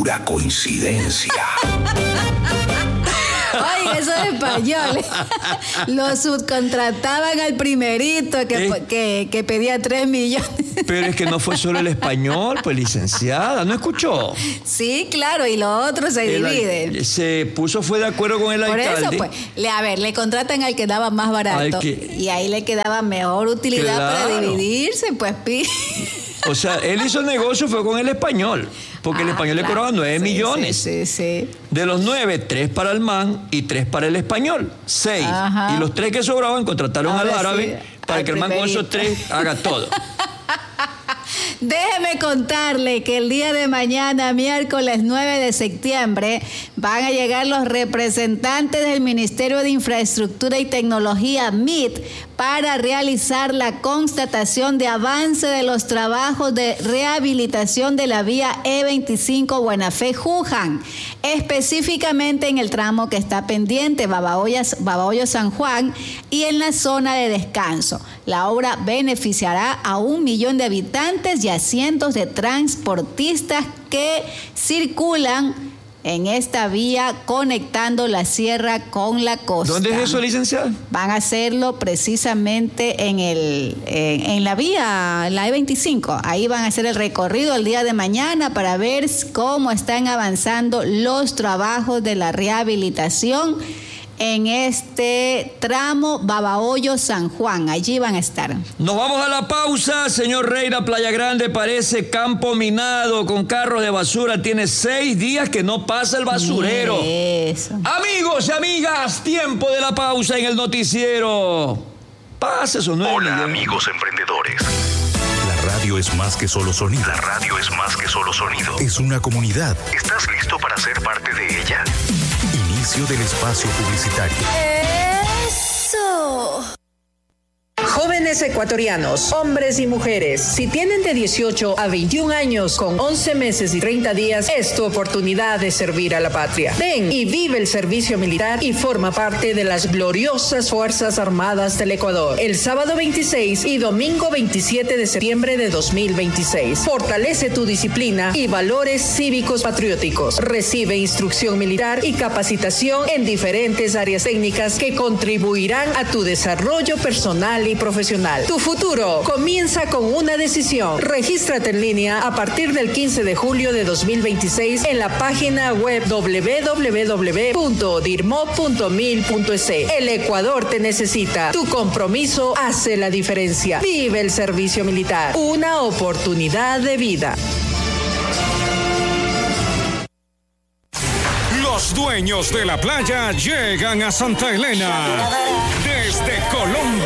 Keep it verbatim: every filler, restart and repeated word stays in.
pura coincidencia. Oye, esos españoles los subcontrataban al primerito que, ¿Eh? que, que pedía tres millones. Pero es que no fue solo el español, pues licenciada, ¿no escuchó? Sí, claro, y lo otro se El- divide. Se puso, fue de acuerdo con el Por alcalde. eso, pues, le, a ver, le contratan al que daba más barato Al que- y ahí le quedaba mejor utilidad Claro. para dividirse, pues, pi. O sea, él hizo negocio fue con el español, porque el Ah, español claro. le cobraba nueve Sí, millones. Sí, sí, sí. De los nueve, tres para el man y tres para el español, seis. Ajá. Y los tres que sobraban contrataron Ahora al árabe sí, para al que el man con primerito. esos tres haga todo. Déjeme contarle que el día de mañana, miércoles nueve de septiembre, van a llegar los representantes del Ministerio de Infraestructura y Tecnología, M I T, para realizar la constatación de avance de los trabajos de rehabilitación de la vía E veinticinco Buena Fe-Juján, específicamente en el tramo que está pendiente, Babahoyo-San Juan, y en la zona de descanso. La obra beneficiará a un millón de habitantes y a cientos de transportistas que circulan en esta vía conectando la sierra con la costa. ¿Dónde es eso, licenciada? Van a hacerlo precisamente en el en, en la vía, la E veinticinco. Ahí van a hacer el recorrido el día de mañana para ver cómo están avanzando los trabajos de la rehabilitación en este tramo Babahoyo-San Juan. Allí van a estar. Nos vamos a la pausa, señor Reina. Playa Grande parece campo minado con carros de basura. Tiene seis días que no pasa el basurero. Eso. Amigos y amigas, tiempo de la pausa en el noticiero. Pase esos nueve Hola, millones. amigos emprendedores. La radio es más que solo sonido. La radio es más que solo sonido. Es una comunidad. ¿Estás listo para ser parte de ella? Inicio del espacio publicitario. Eso. Jóvenes ecuatorianos, hombres y mujeres, si tienen de dieciocho a veintiún años con once meses y treinta días, es tu oportunidad de servir a la patria. Ven y vive el servicio militar y forma parte de las gloriosas Fuerzas Armadas del Ecuador. El sábado veintiséis y domingo veintisiete de septiembre de dos mil veintiséis. Fortalece tu disciplina y valores cívicos patrióticos. Recibe instrucción militar y capacitación en diferentes áreas técnicas que contribuirán a tu desarrollo personal y profesional. Tu futuro comienza con una decisión. Regístrate en línea a partir del quince de julio de dos mil veintiséis en la página web doble u doble u doble u punto dirmo punto mil punto es. El Ecuador te necesita. Tu compromiso hace la diferencia. Vive el servicio militar. Una oportunidad de vida. Los dueños de la playa llegan a Santa Elena. Desde Colombia.